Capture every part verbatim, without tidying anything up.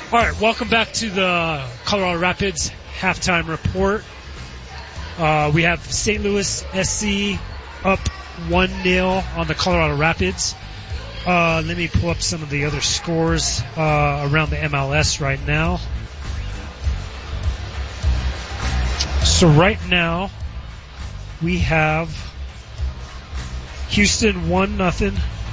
All right, welcome back to the Colorado Rapids halftime report. Uh, we have Saint Louis S C up one nil on the Colorado Rapids. Uh, let me pull up some of the other scores uh, around the M L S right now. So right now we have Houston one nothing.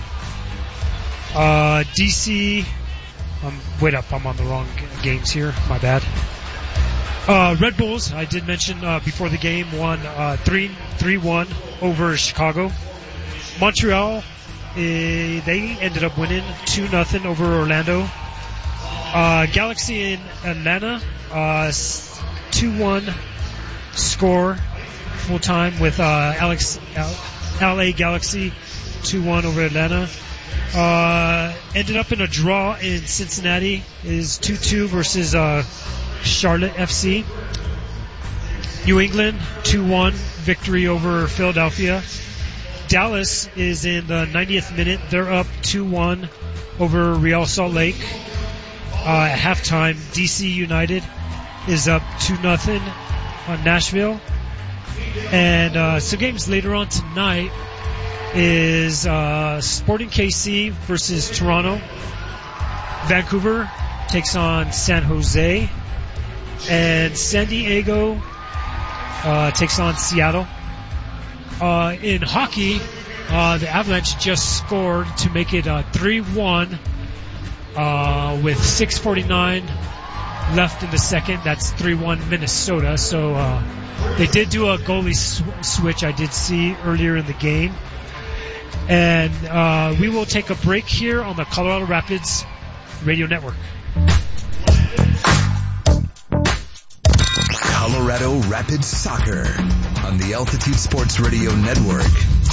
Uh, D C, um, wait up, I'm on the wrong g- games here. My bad. Uh, Red Bulls, I did mention uh, before the game, won uh, three three one over Chicago. Montreal, eh, they ended up winning two nothing over Orlando. Uh, Galaxy in Atlanta, uh, two one score full time with uh, Alex L A Galaxy two one over Atlanta. Uh, ended up in a draw in Cincinnati, is two two versus uh, Charlotte F C. New England two one victory over Philadelphia. Dallas is in the ninetieth minute. They're up two one over Real Salt Lake. Uh, at halftime, D C United is up two nothing on Nashville. And uh, some games later on tonight is uh, Sporting K C versus Toronto. Vancouver takes on San Jose. And San Diego uh, takes on Seattle. Uh, in hockey, uh, the Avalanche just scored to make it uh, three one uh, with six forty-nine left in the second. That's three one Minnesota. So uh, they did do a goalie sw- switch I did see earlier in the game. And uh, we will take a break here on the Colorado Rapids Radio Network. Colorado Rapids Soccer on the Altitude Sports Radio Network.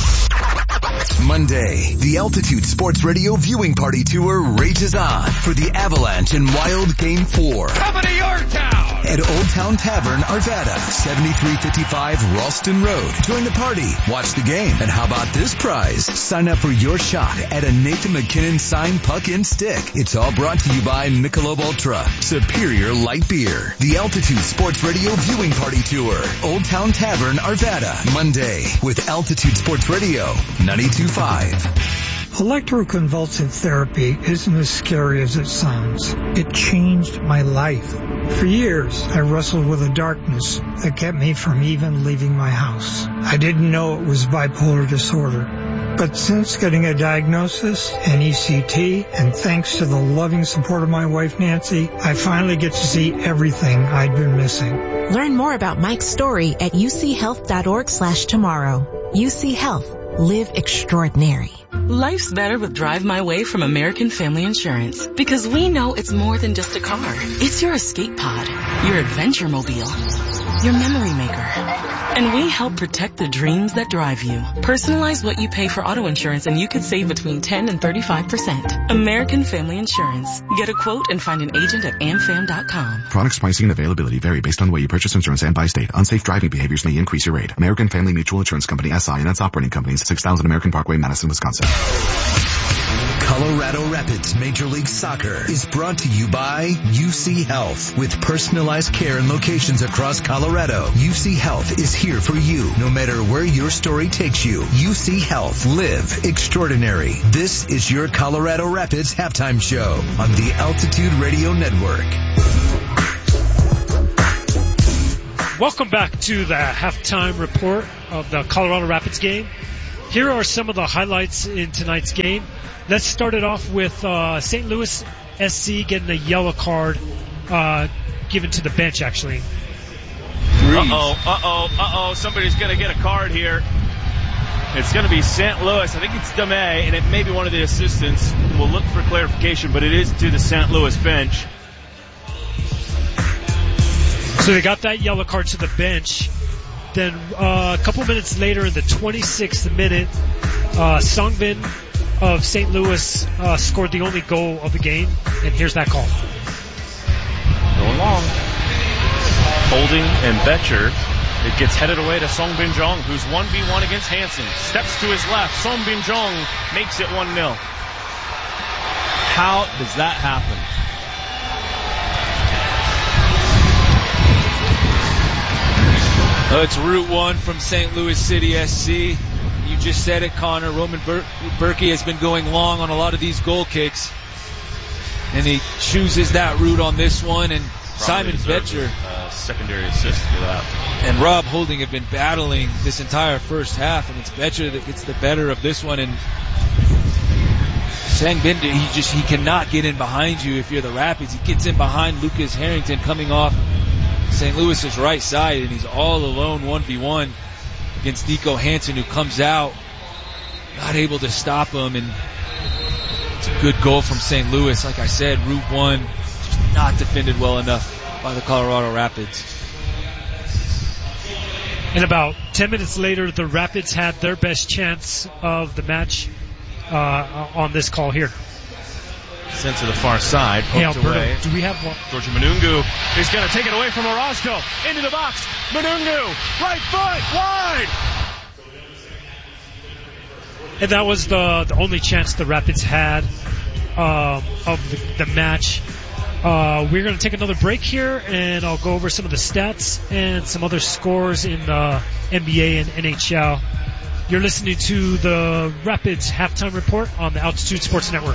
Monday, the Altitude Sports Radio viewing party tour rages on for the Avalanche and Wild Game four. Coming to your town! At Old Town Tavern, Arvada, seventy-three fifty-five Ralston Road. Join the party, watch the game, and how about this prize? Sign up for your shot at a Nathan McKinnon signed puck and stick. It's all brought to you by Michelob Ultra, Superior Light Beer. The Altitude Sports Radio viewing party tour. Old Town Tavern, Arvada, Monday with Altitude Sports Radio ninety-two point five. Electroconvulsive therapy isn't as scary as it sounds. It changed my life. For years, I wrestled with a darkness that kept me from even leaving my house. I didn't know it was bipolar disorder. But since getting a diagnosis, an E C T, and thanks to the loving support of my wife Nancy, I finally get to see everything I'd been missing. Learn more about Mike's story at uchealth.org slash tomorrow. U C Health. Live extraordinary. Life's better with Drive My Way from American Family Insurance, because we know it's more than just a car. It's your escape pod, your adventure mobile, your memory maker. And we help protect the dreams that drive you. Personalize what you pay for auto insurance and you could save between ten and thirty-five percent. American Family Insurance. Get a quote and find an agent at amfam dot com. Products, pricing, and availability vary based on the way you purchase insurance and by state. Unsafe driving behaviors may increase your rate. American Family Mutual Insurance Company, S I and its operating companies, six thousand American Parkway, Madison, Wisconsin. Colorado Rapids Major League Soccer is brought to you by U C Health. With personalized care in locations across Colorado, U C Health is here for you, no matter where your story takes you. U C Health. Live extraordinary. This is your Colorado Rapids halftime show on the Altitude Radio Network. Welcome back to the halftime report of the Colorado Rapids game. Here are some of the highlights in tonight's game. Let's start it off with uh, Saint Louis S C getting a yellow card uh, given to the bench, actually. Uh-oh, uh-oh, uh-oh. Somebody's going to get a card here. It's going to be Saint Louis. I think it's Dame, and it may be one of the assistants. We'll look for clarification, but it is to the Saint Louis bench. So they got that yellow card to the bench. Then uh, a couple minutes later, in the twenty-sixth minute, uh, Songbin of Saint Louis uh, scored the only goal of the game, and here's that call. Going long. Holding and Betcher. It gets headed away to Song Bin Jong, who's one v one against Hansen. Steps to his left. Song Bin Jong makes it one nil. How does that happen? Oh, it's Route one from Saint Louis City S C. You just said it, Connor. Roman Bur- Berkey has been going long on a lot of these goal kicks. And he chooses that route on this one. And Probably Simon Betcher. Uh, secondary assist for that. And Rob Holding have been battling this entire first half. And it's Betcher that gets the better of this one. And Sang Bin, he just, he cannot get in behind you if you're the Rapids. He gets in behind Lucas Harrington coming off Saint Louis's right side. And he's all alone one v one. Against Nico Hansen, who comes out, not able to stop him, and it's a good goal from Saint Louis. Like I said, Route one, just not defended well enough by the Colorado Rapids. And about ten minutes later, the Rapids had their best chance of the match uh, on this call here. Sent to the far side, poked hey, Alberto, away. Do we have one? Georgia Manungu is going to take it away from Orozco. Into the box. Manungu, right foot, wide. And that was the, the only chance the Rapids had um, of the, the match. Uh, we're going to take another break here, and I'll go over some of the stats and some other scores in the N B A and N H L. You're listening to the Rapids Halftime Report on the Altitude Sports Network.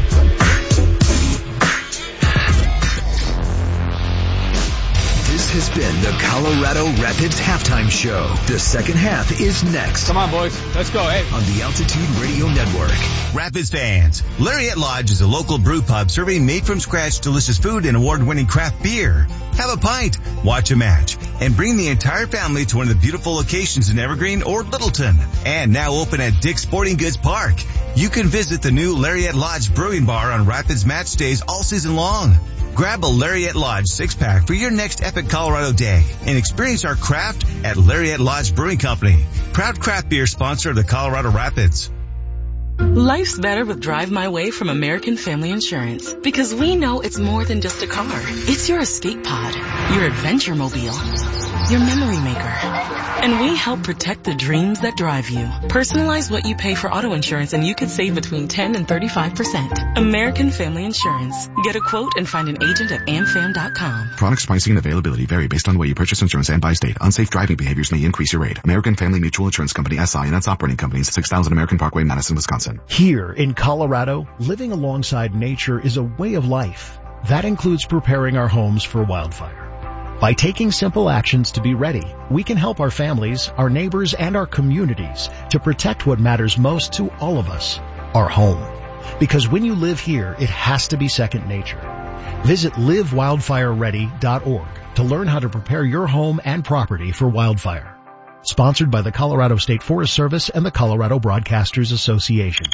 This has been the Colorado Rapids Halftime Show. The second half is next. Come on, boys. Let's go. Hey. On the Altitude Radio Network. Rapids fans, Lariat Lodge is a local brew pub serving made-from-scratch delicious food and award-winning craft beer. Have a pint, watch a match, and bring the entire family to one of the beautiful locations in Evergreen or Littleton. And now open at Dick's Sporting Goods Park. You can visit the new Lariat Lodge Brewing Bar on Rapids match days all season long. Grab a Lariat Lodge six-pack for your next epic Colorado day and experience our craft at Lariat Lodge Brewing Company. Proud craft beer sponsor of the Colorado Rapids. Life's better with Drive My Way from American Family Insurance, because we know it's more than just a car. It's your escape pod, your adventure mobile, your memory maker. And we help protect the dreams that drive you. Personalize what you pay for auto insurance and you could save between ten and thirty-five percent. American Family Insurance. Get a quote and find an agent at am fam dot com. Products, pricing, and availability vary based on the way you purchase insurance and by state. Unsafe driving behaviors may increase your rate. American Family Mutual Insurance Company, S I and its operating companies, six thousand American Parkway, Madison, Wisconsin. Here in Colorado, living alongside nature is a way of life. That includes preparing our homes for wildfire. By taking simple actions to be ready, we can help our families, our neighbors, and our communities to protect what matters most to all of us, our home. Because when you live here, it has to be second nature. Visit live wildfire ready dot org to learn how to prepare your home and property for wildfire. Sponsored by the Colorado State Forest Service and the Colorado Broadcasters Association.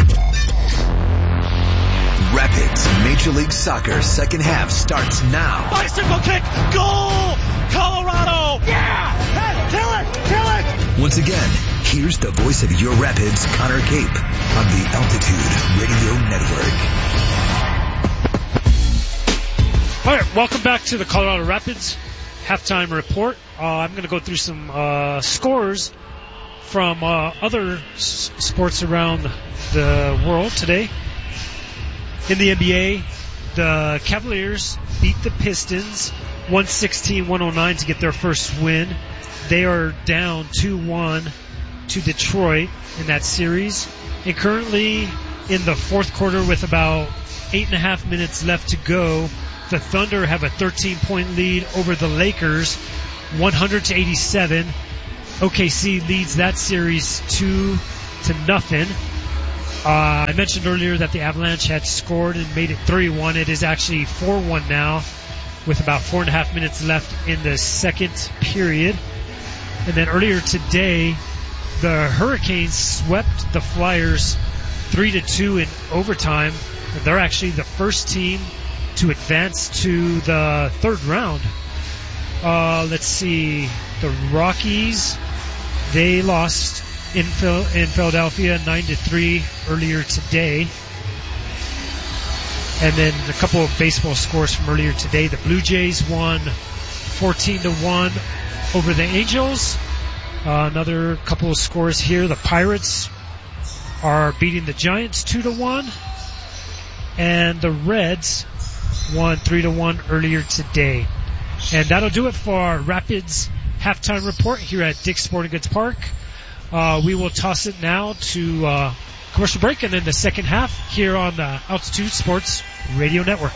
Rapids Major League Soccer second half starts now. Bicycle kick, goal, Colorado. Yeah, hey, kill it, kill it. Once again, here's the voice of your Rapids, Connor Cape, on the Altitude Radio Network. All right, welcome back to the Colorado Rapids Halftime Report. Uh, I'm going to go through some uh, scores from uh, other s- sports around the world today. In the N B A, the Cavaliers beat the Pistons one sixteen to one oh nine to get their first win. They are down two one to Detroit in that series. And currently in the fourth quarter with about eight and a half minutes left to go, the Thunder have a thirteen-point lead over the Lakers, one hundred to eighty-seven. O K C leads that series two to nothing. Uh, I mentioned earlier that the Avalanche had scored and made it three one. It is actually four one now with about four and a half minutes left in the second period. And then earlier today, the Hurricanes swept the Flyers three to two in overtime. And they're actually the first team to advance to the third round. Uh, let's see. The Rockies, they lost in, Phil- in Philadelphia nine to three earlier today. And then a couple of baseball scores from earlier today. The Blue Jays won fourteen to one over the Angels. Uh, another couple of scores here. The Pirates are beating the Giants two to one. And the Reds won three to one earlier today. And that'll do it for our Rapids halftime report here at Dick's Sporting Goods Park. Uh, we will toss it now to uh, commercial break, and then the second half here on the Altitude Sports Radio Network.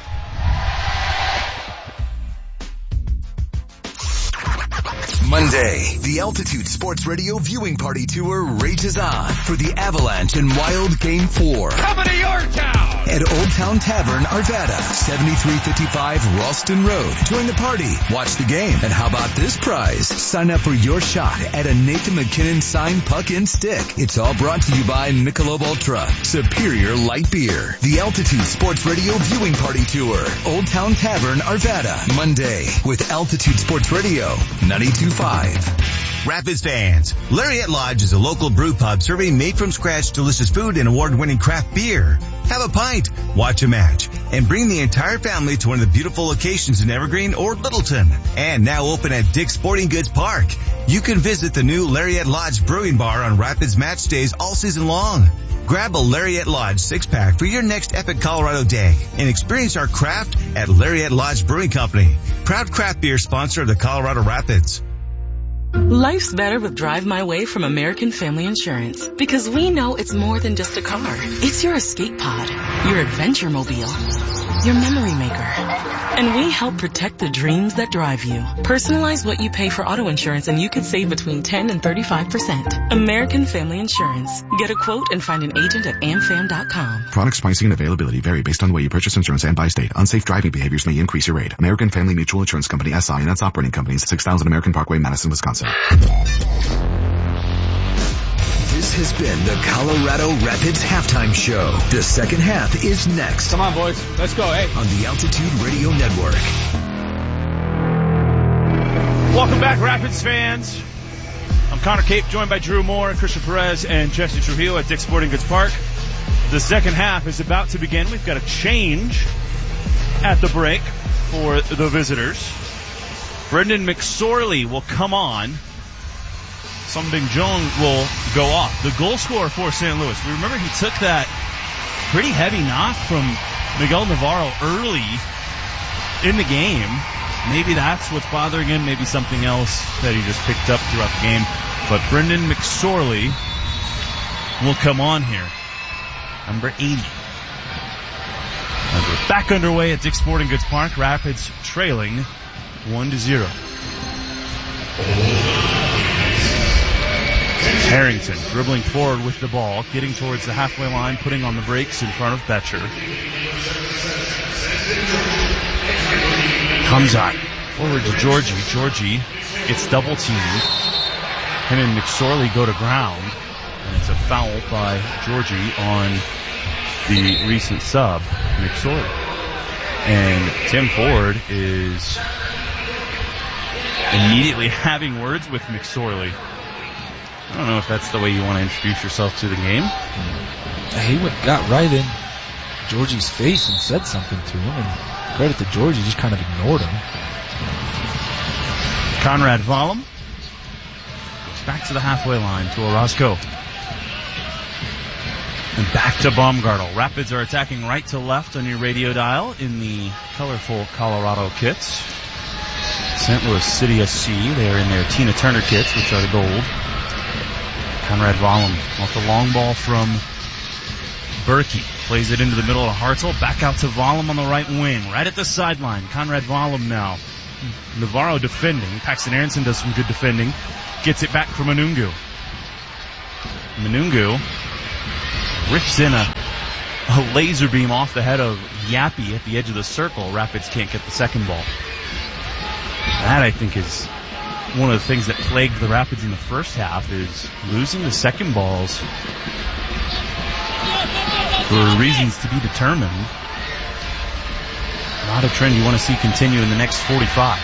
Monday, the Altitude Sports Radio Viewing Party Tour rages on for the Avalanche and Wild Game four. Coming to your town! At Old Town Tavern, Arvada, seventy-three fifty-five Ralston Road. Join the party, watch the game, and how about this prize? Sign up for your shot at a Nathan MacKinnon signed puck and stick. It's all brought to you by Michelob Ultra, Superior Light Beer. The Altitude Sports Radio Viewing Party Tour, Old Town Tavern, Arvada, Monday, with Altitude Sports Radio, ninety-two point five. Rapids fans, Lariat Lodge is a local brew pub serving made-from-scratch delicious food and award-winning craft beer. Have a pint, watch a match, and bring the entire family to one of the beautiful locations in Evergreen or Littleton. And now open at Dick's Sporting Goods Park. You can visit the new Lariat Lodge Brewing Bar on Rapids match days all season long. Grab a Lariat Lodge six-pack for your next epic Colorado day and experience our craft at Lariat Lodge Brewing Company, proud craft beer sponsor of the Colorado Rapids. Life's better with Drive My Way from American Family Insurance, because we know it's more than just a car. It's your escape pod, your adventure mobile, your memory maker. And we help protect the dreams that drive you. Personalize what you pay for auto insurance and you could save between ten and thirty-five percent. American Family Insurance. Get a quote and find an agent at amfam dot com. Products, pricing, and availability vary based on the way you purchase insurance and by state. Unsafe driving behaviors may increase your rate. American Family Mutual Insurance Company, S I and its operating companies, six thousand American Parkway, Madison, Wisconsin. This has been the Colorado Rapids Halftime Show. The second half is next. Come on, boys. Let's go, hey. On the Altitude Radio Network. Welcome back, Rapids fans. I'm Connor Cape, joined by Drew Moore, Christian Perez, and Jesse Trujillo at Dick's Sporting Goods Park. The second half is about to begin. We've got a change at the break for the visitors. Brendan McSorley will come on. Sung Bin Jung will go off. The goal scorer for Saint Louis. We remember he took that pretty heavy knock from Miguel Navarro early in the game. Maybe that's what's bothering him. Maybe something else that he just picked up throughout the game. But Brendan McSorley will come on here. Number eighty. And we're back underway at Dick's Sporting Goods Park. Rapids trailing one to zero. Harrington dribbling forward with the ball, getting towards the halfway line, putting on the brakes in front of Betcher. Hamzat forward to Georgie. Georgie gets double teamed. Him and McSorley go to ground, and it's a foul by Georgie on the recent sub, McSorley. And Tim Ford is immediately having words with McSorley. I don't know if that's the way you want to introduce yourself to the game. He went, got right in Georgie's face and said something to him, and credit to Georgie, just kind of ignored him. Conrad Valum back to the halfway line to Orozco. And back to Baumgartel. Rapids are attacking right to left on your radio dial in the colorful Colorado kits. Saint Louis City S C, they are in their Tina Turner kits, which are the gold. Conrad Valum off the long ball from Berkey. Plays it into the middle of Hartzell. Back out to Valum on the right wing. Right at the sideline. Conrad Valum now. Navarro defending. Paxton Aronson does some good defending. Gets it back from Manungu. Manungu rips in a, a laser beam off the head of Yappy at the edge of the circle. Rapids can't get the second ball. That, I think, is one of the things that plagued the Rapids in the first half, is losing the second balls for reasons to be determined. Not a trend you want to see continue in the next forty-five.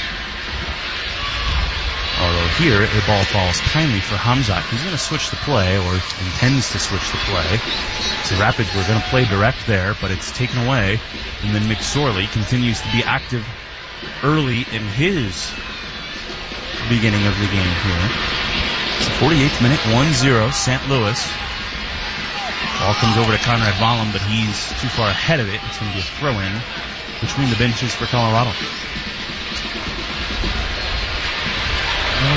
Although here, a ball falls kindly for Hamzat. He's going to switch the play, or intends to switch the play. So Rapids were going to play direct there, but it's taken away. And then McSorley continues to be active early in his beginning of the game here. It's the forty-eighth minute, one zero, Saint Louis. Ball comes over to Conrad Valum, but he's too far ahead of it. It's going to be a throw-in between the benches for Colorado.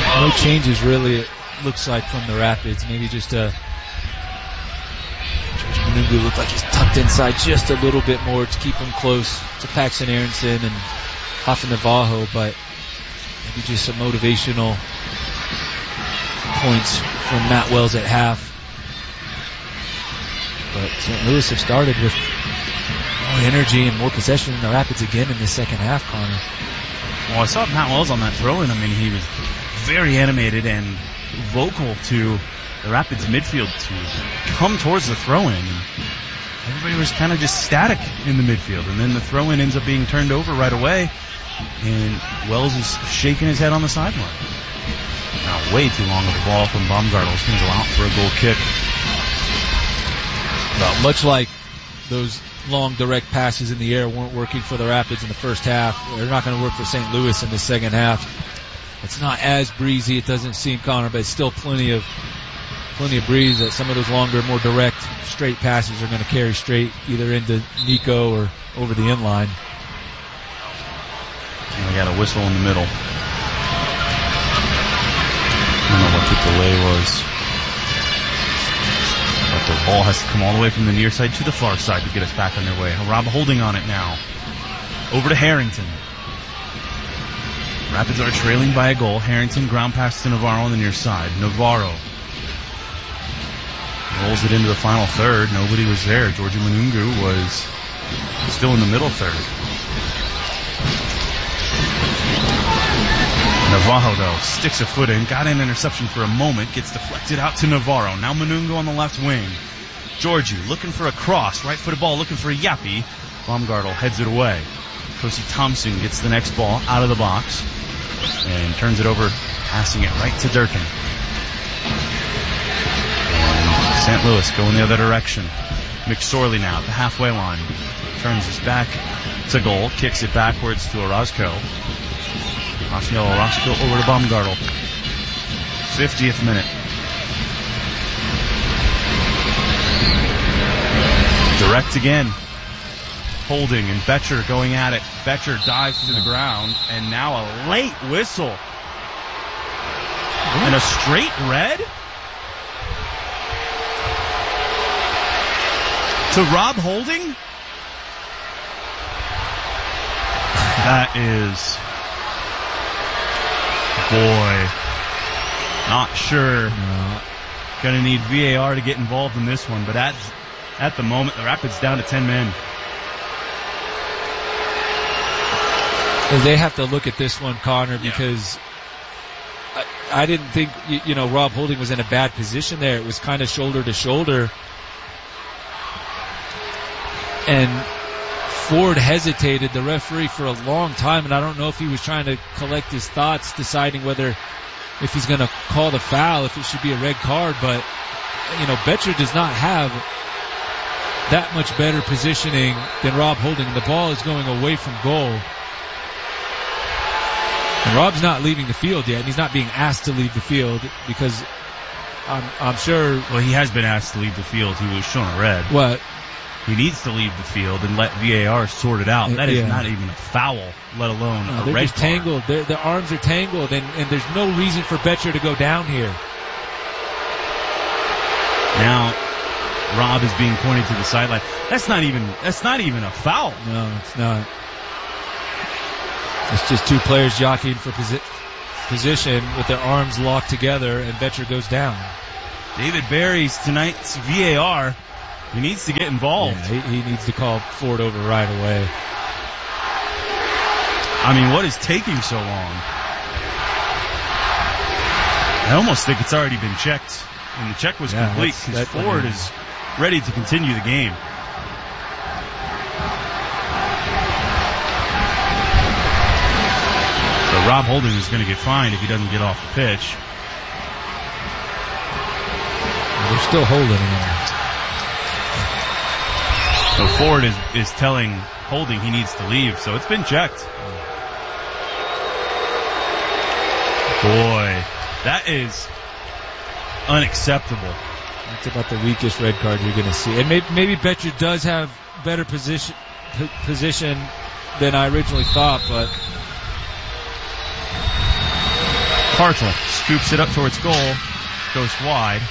No changes really, it looks like, from the Rapids. Maybe just a George Manungu looked like he's tucked inside just a little bit more to keep him close to Paxton Aronson and Hafa Navajo, but maybe just some motivational points from Matt Wells at half. But Saint Louis have started with more energy and more possession than the Rapids again in the second half, Connor. Well, I saw Matt Wells on that throw-in. I mean, he was very animated and vocal to the Rapids midfield to come towards the throw-in. Everybody was kind of just static in the midfield, and then the throw-in ends up being turned over right away, and Wells is shaking his head on the sideline. Now, way too long of a ball from Baumgartel. He's going to go out for a goal kick. Well, much like those long direct passes in the air weren't working for the Rapids in the first half, they're not going to work for Saint Louis in the second half. It's not as breezy, it doesn't seem, Connor, but it's still plenty of plenty of breeze. That some of those longer, more direct, straight passes are going to carry straight either into Nico or over the inline. And we got a whistle in the middle. I don't know what the delay was. But the ball has to come all the way from the near side to the far side to get us back underway. Rob holding on it now. Over to Harrington. Rapids are trailing by a goal. Harrington ground pass to Navarro on the near side. Navarro rolls it into the final third. Nobody was there. Georgia Manungu was still in the middle third. Navarro, though, sticks a foot in, got an interception for a moment, gets deflected out to Navarro. Now Manungu on the left wing. Georgie looking for a cross, right footed ball, looking for a yappy. Baumgartel heads it away. Kosi Thompson gets the next ball out of the box and turns it over, passing it right to Durkin. And Saint Louis going the other direction. McSorley now at the halfway line. Turns his back to goal, kicks it backwards to Orozco. Rafael Orozco over to Baumgartel. fiftieth minute. Direct again. Holding and Betcher going at it. Betcher dives to the ground, and now a late whistle. And a straight red? To Rob Holding? That is... Boy, not sure. No. Going to need V A R to get involved in this one, but at, at the moment, the Rapids down to ten men. They have to look at this one, Connor, because yeah. I, I didn't think, you, you know, Rob Holding was in a bad position there. It was kind of shoulder to shoulder. And Ford hesitated, the referee, for a long time, and I don't know if he was trying to collect his thoughts, deciding whether if he's going to call the foul, if it should be a red card. But, you know, Betcher does not have that much better positioning than Rob Holding. The ball is going away from goal. And Rob's not leaving the field yet, and he's not being asked to leave the field because I'm, I'm sure... Well, he has been asked to leave the field. He was shown a red. What? He needs to leave the field and let V A R sort it out. That is yeah. not even a foul, let alone no, a they're red just card. Tangled. They're, their arms are tangled, and, and there's no reason for Betcher to go down here. Now, Rob is being pointed to the sideline. That's not even. That's not even a foul. No, it's not. It's just two players jockeying for posi- position with their arms locked together, and Betcher goes down. David Barry's tonight's V A R. He needs to get involved. Yeah, he, he needs to call Ford over right away. I mean, what is taking so long? I almost think it's already been checked, and the check was yeah, complete because Ford is ready to continue the game. So Rob Holding is going to get fined if he doesn't get off the pitch. They're still holding him. So Ford is, is telling Holding he needs to leave, so it's been checked. Boy, that is unacceptable. That's about the weakest red card you're going to see. And maybe, maybe Betcher does have better position p- position than I originally thought, but Hartle scoops it up towards goal, goes wide.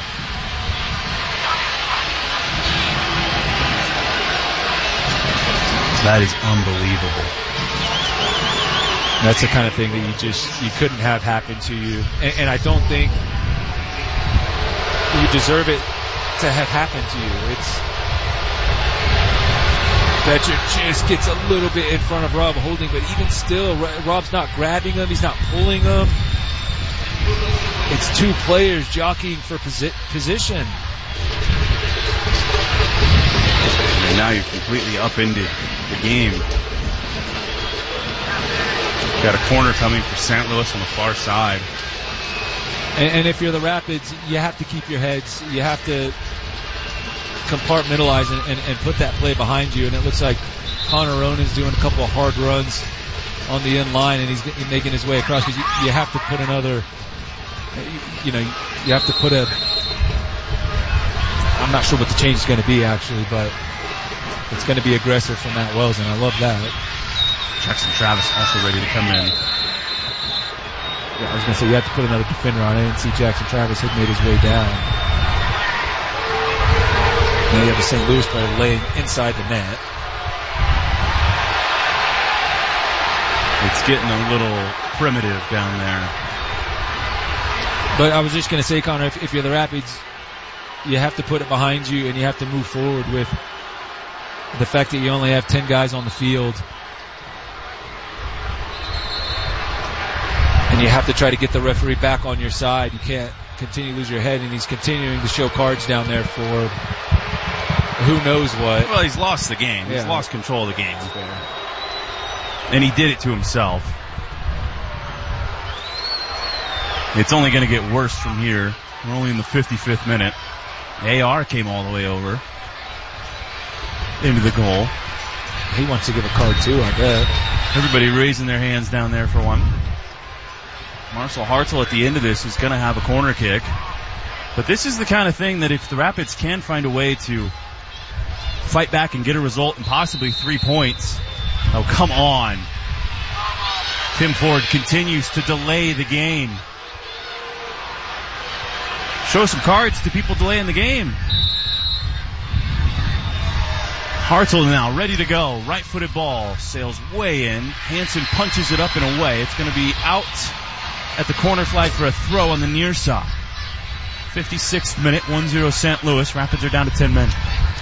That is unbelievable. That's the kind of thing that you just you couldn't have happen to you, and, and I don't think you deserve it to have happened to you. It's Betcher just gets a little bit in front of Rob Holding, but even still, Rob's not grabbing him. He's not pulling him. It's two players jockeying for posi- position. And now you've completely upended the game. Got a corner coming for Saint Louis on the far side. And, and if you're the Rapids, you have to keep your heads. You have to compartmentalize and, and, and put that play behind you. And it looks like Connor Ronan's doing a couple of hard runs on the end line, and he's making his way across because you, you have to put another, you, you know, you have to put a, I'm not sure what the change is going to be actually, but it's going to be aggressive from Matt Wells, and I love that. Jackson Travis also ready to come in. Yeah, I was going to say, you have to put another defender on. I didn't see Jackson Travis had made his way down. Now you have a Saint Louis player laying inside the net. It's getting a little primitive down there. But I was just going to say, Connor, if, if you're the Rapids, you have to put it behind you, and you have to move forward with the fact that you only have ten guys on the field. And you have to try to get the referee back on your side. You can't continue to lose your head, and he's continuing to show cards down there for who knows what. Well, he's lost the game. Yeah. He's lost control of the game. And he did it to himself. It's only going to get worse from here. We're only in the fifty-fifth minute. A R came all the way over into the goal. He wants to give a card too, I bet. Everybody raising their hands down there for one. Marcel Hartel at the end of this is going to have a corner kick. But this is the kind of thing that if the Rapids can find a way to fight back and get a result and possibly three points. Oh, come on. Tim Ford continues to delay the game. Show some cards to people delaying the game. Hartel now ready to go. Right-footed ball sails way in. Hansen punches it up and away. It's going to be out at the corner flag for a throw on the near side. fifty-sixth minute, one zero Saint Louis. Rapids are down to ten men.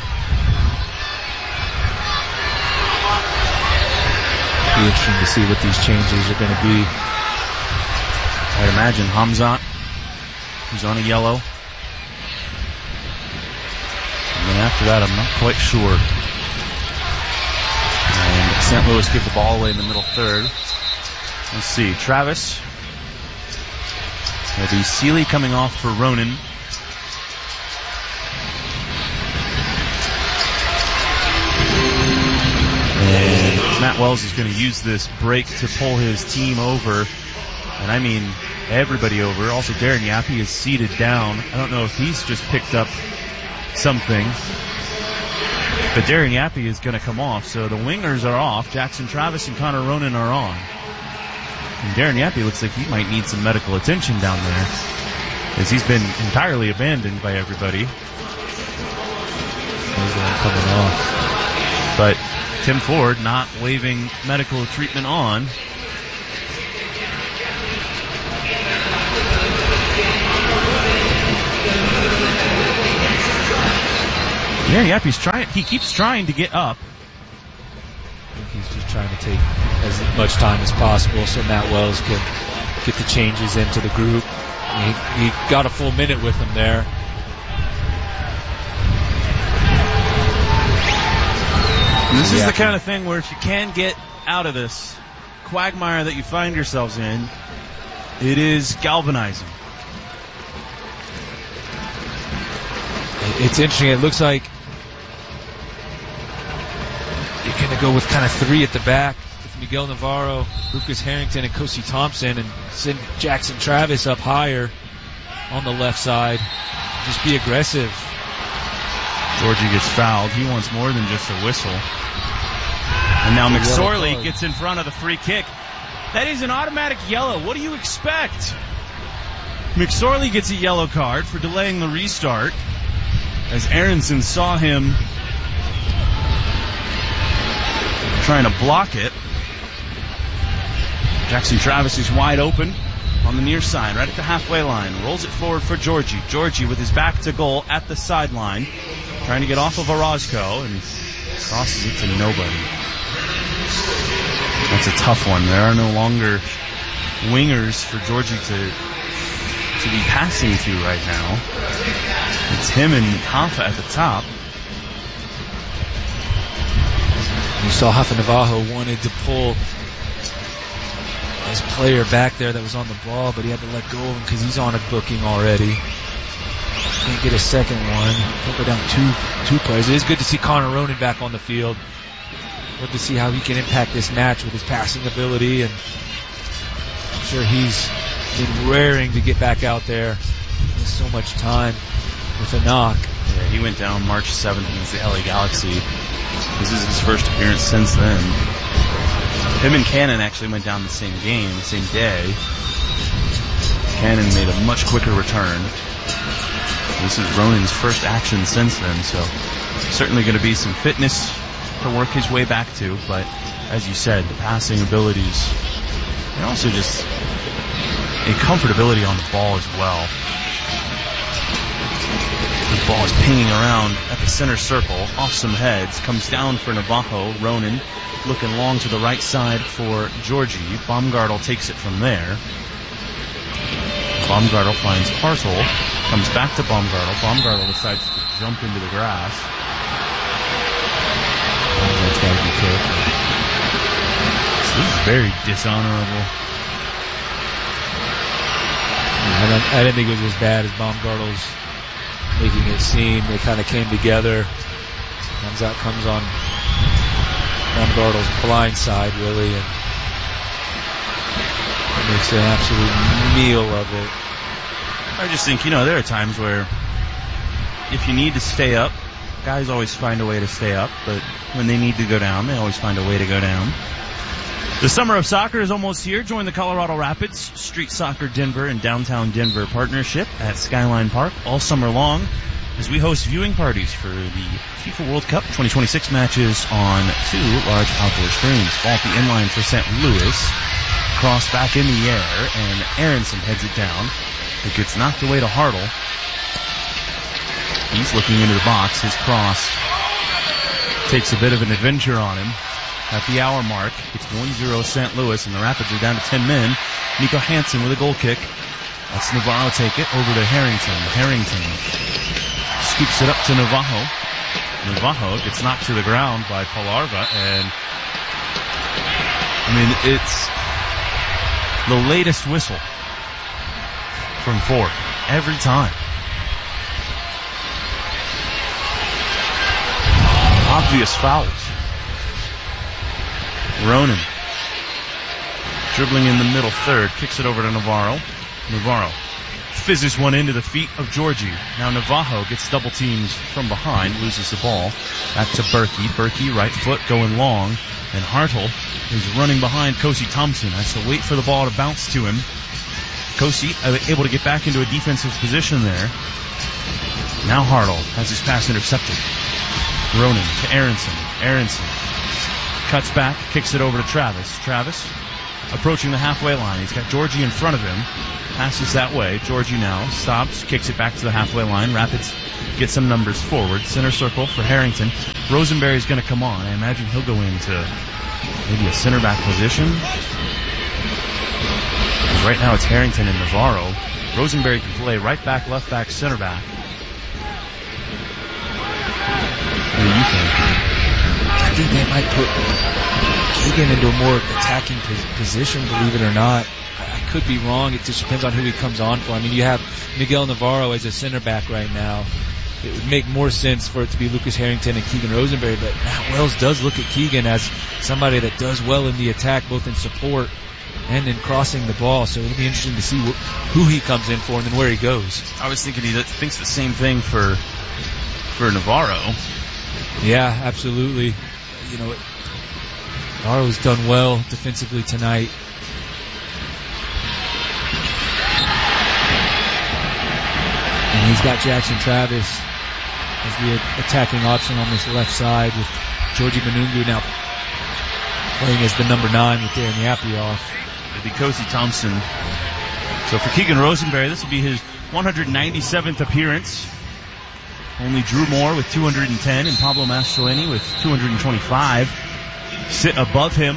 Be interesting to see what these changes are going to be. I'd imagine Hamzat, who's on a yellow. And then after that, I'm not quite sure. And Saint Louis give the ball away in the middle third. Let's see. Travis. It'll be Seeley coming off for Ronan. And Matt Wells is going to use this break to pull his team over. And I mean everybody over. Also, Darren Yappy is seated down. I don't know if he's just picked up something. But Darren Yappy is going to come off. So the wingers are off. Jackson Travis and Connor Ronan are on. And Darren Yappy looks like he might need some medical attention down there, as he's been entirely abandoned by everybody. Coming off. But Tim Ford not waiving medical treatment on. Darren Yappy's trying. He keeps trying to get up. I think he's just trying to take as much time as possible so Matt Wells can get the changes into the group. He, he got a full minute with him there. And this Yeah. is the kind of thing where if you can get out of this quagmire that you find yourselves in, it is galvanizing. It's interesting. It looks like you're going to go with kind of three at the back with Miguel Navarro, Lucas Harrington, and Kosi Thompson, and send Jackson Travis up higher on the left side. Just be aggressive. Georgie gets fouled. He wants more than just a whistle. And now McSorley gets in front of the free kick. That is an automatic yellow. What do you expect? McSorley gets a yellow card for delaying the restart as Aronson saw him trying to block it. Jackson Travis is wide open on the near side, right at the halfway line. Rolls it forward for Georgie. Georgie with his back to goal at the sideline, trying to get off of Orozco, and crosses it to nobody. That's a tough one. There are no longer wingers for Georgie to to be passing to right now. It's him and Hoffa at the top. You saw Hoffa Navajo wanted to pull his player back there that was on the ball, but he had to let go of him because he's on a booking already. Can't get a second one. Can't go down two two players. It is good to see Connor Ronan back on the field. Love to see how he can impact this match with his passing ability, and I'm sure he's been raring to get back out there. There's so much time with a knock. Yeah, he went down March seventh against the L A Galaxy. This is his first appearance since then. Him and Cannon actually went down the same game, the same day. Cannon made a much quicker return. This is Ronan's first action since then, so certainly going to be some fitness to work his way back to, but as you said, the passing abilities and also just a comfortability on the ball as well. The ball is pinging around at the center circle, off some heads, comes down for Navajo. Ronan looking long to the right side for Georgie. Baumgartel takes it from there. Baumgartel finds Hartle, comes back to Baumgartel. Baumgartel decides to jump into the grass. That's got to be careful. This is very dishonorable. I, don't, I didn't think it was as bad as Baumgartel's making it seem. They kind of came together. Comes out, comes on Baumgartel's blind side, really, and makes an absolute meal of it. I just think, you know, there are times where if you need to stay up, guys always find a way to stay up, but when they need to go down, they always find a way to go down. The summer of soccer is almost here. Join the Colorado Rapids Street Soccer Denver and Downtown Denver partnership at Skyline Park all summer long as we host viewing parties for the FIFA World Cup twenty twenty-six matches on two large outdoor screens. Ball at the inline for Saint Louis. Cross back in the air, and Aronson heads it down. It gets knocked away to Hartle. He's looking into the box. His cross takes a bit of an adventure on him. At the hour mark, it's one zero Saint Louis, and the Rapids are down to ten men. Nico Hansen with a goal kick. Lets Navarro take it over to Harrington. Harrington scoops it up to Navajo. Navajo gets knocked to the ground by Palarva, and I mean, it's the latest whistle from Ford every time. Obvious fouls. Ronan dribbling in the middle third, kicks it over to Navarro. Navarro fizzes one into the feet of Georgie. Now Navajo gets double teamed from behind, loses the ball. Back to Berkey. Berkey, right foot going long. And Hartle is running behind Kosi Thompson. Has to wait for the ball to bounce to him. Kosi able to get back into a defensive position there. Now Hartle has his pass intercepted. Ronan to Aronson. Aronson cuts back, kicks it over to Travis. Travis approaching the halfway line. He's got Georgie in front of him. Passes that way. Georgie now stops, kicks it back to the halfway line. Rapids get some numbers forward. Center circle for Harrington. Rosenberry's going to come on. I imagine he'll go into maybe a center back position. Right now it's Harrington and Navarro. Rosenberry can play right back, left back, center back. What do you think? I think they might put Keegan into a more attacking position, believe it or not. I could be wrong. It just depends on who he comes on for. I mean, you have Miguel Navarro as a center back right now. It would make more sense for it to be Lucas Harrington and Keegan Rosenberry, but Matt Wells does look at Keegan as somebody that does well in the attack, both in support and in crossing the ball. So it'll be interesting to see wh- who he comes in for and then where he goes. I was thinking he thinks the same thing for for Navarro. Yeah, absolutely. You know, Navarro's done well defensively tonight. he's got Jackson Travis as the attacking option on this left side, with Georgie Manungu now playing as the number nine with Darren Yappy off. It'll be Kosi Thompson. So for Keegan Rosenberry, this will be his one hundred ninety-seventh appearance. Only Drew Moore with two hundred ten and Pablo Mastroeni with two hundred twenty-five sit above him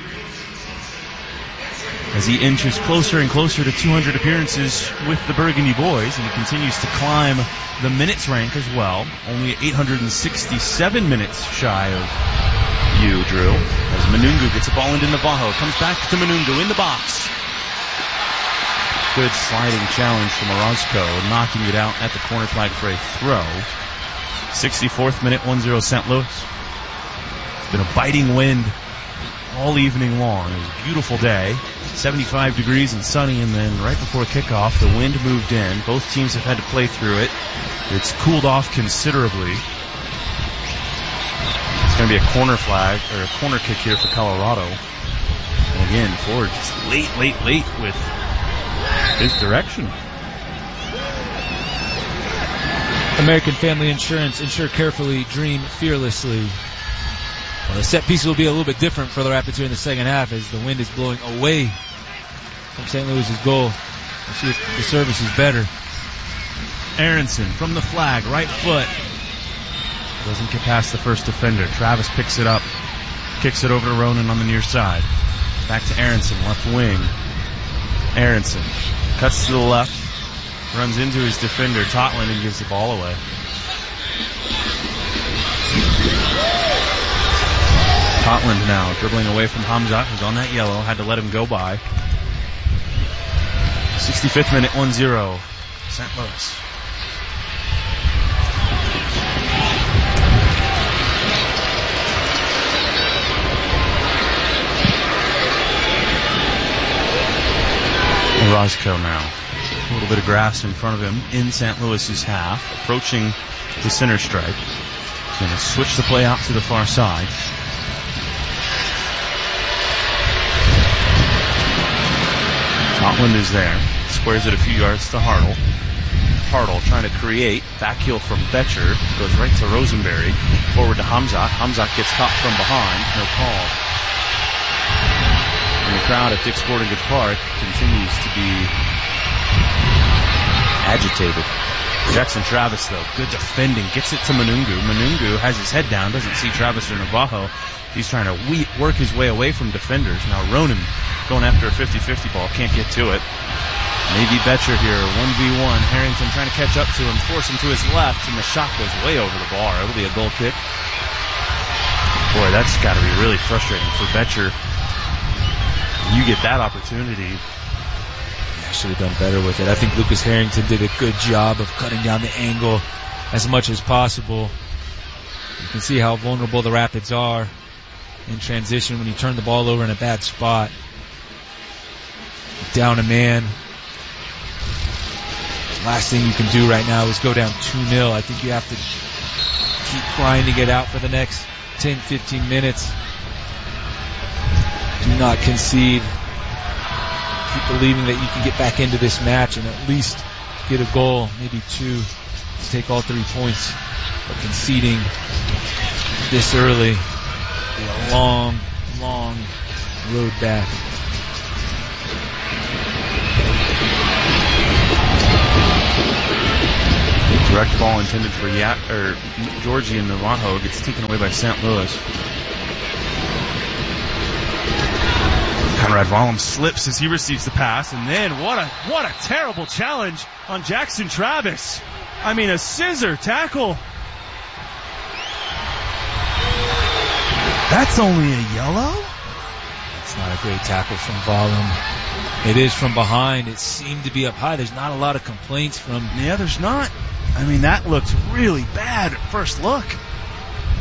as he inches closer and closer to two hundred appearances with the Burgundy Boys, and he continues to climb the minutes rank as well. Only eight hundred sixty-seven minutes shy of you, Drew, as Manungu gets a ball into Navajo. Comes back to Manungu in the box. Good sliding challenge from Orozco, knocking it out at the corner flag for a throw. sixty-fourth minute, one zero Saint Louis. It's been a biting wind all evening long. It was a beautiful day, seventy-five degrees and sunny, and then right before kickoff, the wind moved in. Both teams have had to play through it. It's cooled off considerably. It's going to be a corner flag, or a corner kick here for Colorado. And again, Ford just late, late, late with his direction. American Family Insurance. Insure carefully, dream fearlessly. Well, the set piece will be a little bit different for the Rapids here in the second half as the wind is blowing away from Saint Louis's goal. We'll see if the service is better. Aronson from the flag, right foot. Doesn't get past the first defender. Travis picks it up, kicks it over to Ronan on the near side. Back to Aronson, left wing. Aronson cuts to the left, runs into his defender, Totland, and gives the ball away. Totland now dribbling away from Hamzat, who's on that yellow, had to let him go by. sixty-fifth minute, one zero Saint Louis. Orozco now. A little bit of grass in front of him in Saint Louis's half, approaching the center stripe. He's going to switch the play out to the far side. Totland is there. Squares it a few yards to Hartle. Hartle trying to create. Back heel from Betcher. Goes right to Rosenberry. Forward to Hamzat. Hamzat gets caught from behind. No call. And the crowd at Dick's Sporting Goods Park continues to be agitated. Jackson Travis, though, good defending. Gets it to Manungu. Manungu has his head down. Doesn't see Travis or Navajo. He's trying to we- work his way away from defenders. Now Ronan going after a fifty-fifty ball. Can't get to it. Maybe Betcher here. one v one. Harrington trying to catch up to him. Force him to his left. And the shot goes way over the bar. It'll be a goal kick. Boy, that's got to be really frustrating for Betcher. You get that opportunity. I should have done better with it. I think Lucas Harrington did a good job of cutting down the angle as much as possible. You can see how vulnerable the Rapids are in transition when you turn the ball over in a bad spot. Down a man. Last thing you can do right now is go down two nil. I think you have to keep grinding it out for the next ten, fifteen minutes. Do not concede. Keep believing that you can get back into this match and at least get a goal, maybe two, to take all three points. But conceding this early will be a long, long road back. Direct ball intended for ya- or Georgie and Navajo gets taken away by Saint Louis. Conrad Wallum slips as he receives the pass, and then what a what a terrible challenge on Jackson Travis. I mean, a scissor tackle. That's only a yellow? It's not a great tackle from Wallum. It is from behind. It seemed to be up high. There's not a lot of complaints from... Yeah, there's not. I mean, that looks really bad at first look.